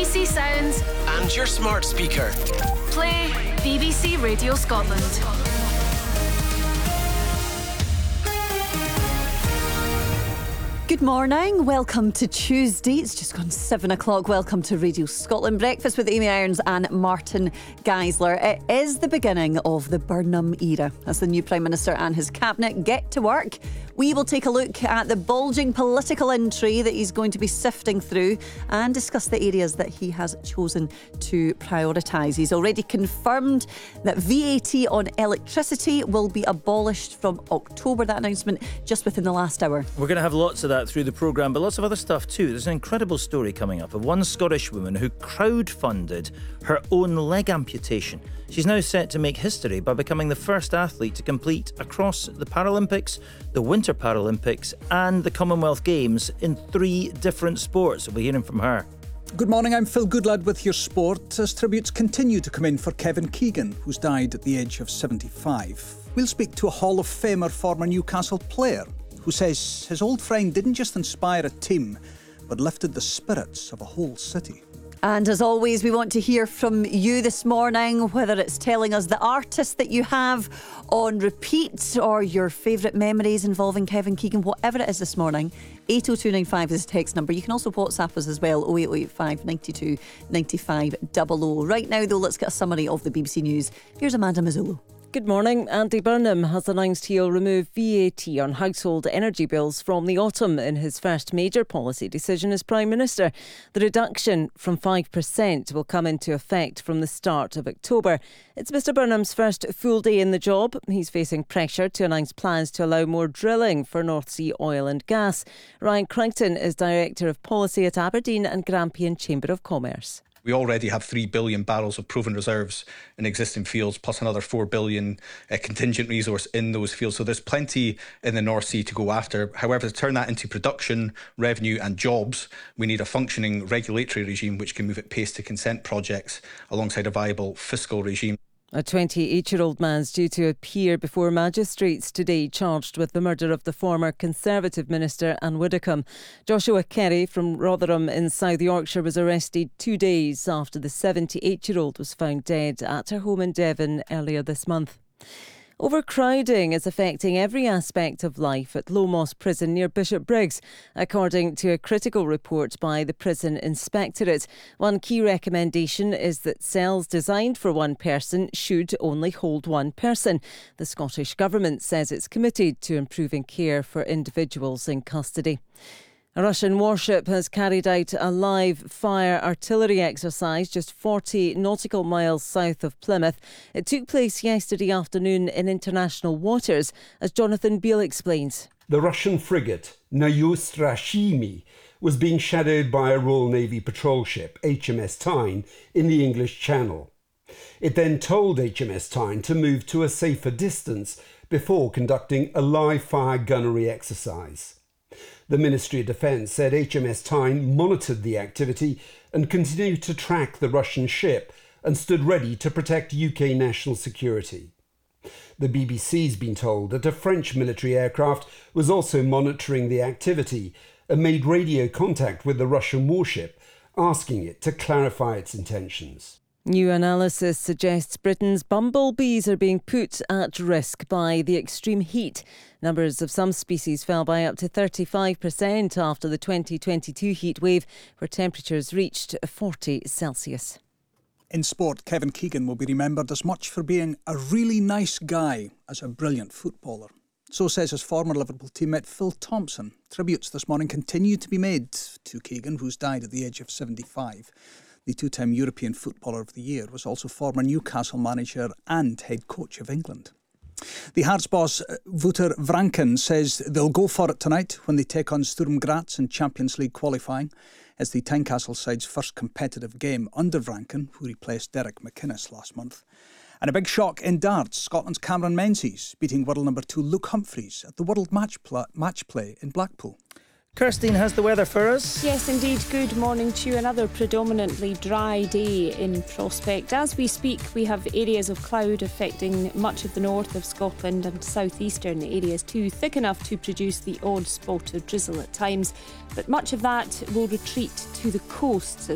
BBC Sounds and your smart speaker. Play BBC Radio Scotland. Good morning, welcome to Tuesday. It's just gone 7 o'clock. Welcome to Radio Scotland Breakfast with Amy Irons and Martin Geisler. It is the beginning of the Burnham era as the new Prime Minister and his cabinet get to work. We will take a look at the bulging political intrigue that he's going to be sifting through and discuss the areas that he has chosen to prioritise. He's already confirmed that VAT on electricity will be abolished from October. That announcement just within the last hour. We're going to have lots of that through the programme, but lots of other stuff too. There's an incredible story coming up of one Scottish woman who crowdfunded her own leg amputation. She's now set to make history by becoming the first athlete to complete across the Paralympics, the Winter Paralympics and the Commonwealth Games in 3 different sports. We'll be hearing from her. Good morning, I'm Phil Goodlad with your sport as tributes continue to come in for Kevin Keegan, who's died at the age of 75. We'll speak to a Hall of Famer former Newcastle player who says his old friend didn't just inspire a team, but lifted the spirits of a whole city. And as always, we want to hear from you this morning, whether it's telling us the artist that you have on repeat or your favourite memories involving Kevin Keegan, whatever it is this morning. 80295 is the text number. You can also WhatsApp us as well, 08085 92 95 00. Right now, though, let's get a summary of the BBC News. Here's Amanda Mazzullo. Good morning. Andy Burnham has announced he'll remove VAT on household energy bills from the autumn in his first major policy decision as Prime Minister. The reduction from 5% will come into effect from the start of October. It's Mr Burnham's first full day in the job. He's facing pressure to announce plans to allow more drilling for North Sea oil and gas. Ryan Crichton is Director of Policy at Aberdeen and Grampian Chamber of Commerce. We already have 3 billion barrels of proven reserves in existing fields, plus another 4 billion contingent resource in those fields. So there's plenty in the North Sea to go after. However, to turn that into production, revenue and jobs, we need a functioning regulatory regime which can move at pace to consent projects alongside a viable fiscal regime. A 28-year-old man's due to appear before magistrates today charged with the murder of the former Conservative Minister Anne Widdecombe. Joshua Kerry from Rotherham in South Yorkshire was arrested 2 days after the 78-year-old was found dead at her home in Devon earlier this month. Overcrowding is affecting every aspect of life at Low-Moss Prison near Bishopbriggs, according to a critical report by the Prison Inspectorate. One key recommendation is that cells designed for one person should only hold one person. The Scottish Government says it's committed to improving care for individuals in custody. A Russian warship has carried out a live fire artillery exercise just 40 nautical miles south of Plymouth. It took place yesterday afternoon in international waters, as Jonathan Beale explains. The Russian frigate Nayostrashimi was being shadowed by a Royal Navy patrol ship, HMS Tyne, in the English Channel. It then told HMS Tyne to move to a safer distance before conducting a live fire gunnery exercise. The Ministry of Defence said HMS Tyne monitored the activity and continued to track the Russian ship and stood ready to protect UK national security. The BBC's been told that a French military aircraft was also monitoring the activity and made radio contact with the Russian warship, asking it to clarify its intentions. New analysis suggests Britain's bumblebees are being put at risk by the extreme heat. Numbers of some species fell by up to 35% after the 2022 heat wave, where temperatures reached 40 Celsius. In sport, Kevin Keegan will be remembered as much for being a really nice guy as a brilliant footballer. So says his former Liverpool teammate Phil Thompson. Tributes this morning continue to be made to Keegan, who's died at the age of 75. The 2-time European Footballer of the Year was also former Newcastle manager and head coach of England. The Hearts boss Wouter Vranken says they'll go for it tonight when they take on Sturm Graz in Champions League qualifying. It's the Tynecastle side's first competitive game under Vranken, who replaced Derek McInnes last month. And a big shock in darts, Scotland's Cameron Menzies beating world number 2 Luke Humphries at the World Match Play in Blackpool. Kirstine has the weather for us. Yes, indeed. Good morning to you. Another predominantly dry day in prospect. As we speak, we have areas of cloud affecting much of the north of Scotland and southeastern areas too, thick enough to produce the odd spot of drizzle at times. But much of that will retreat to the coasts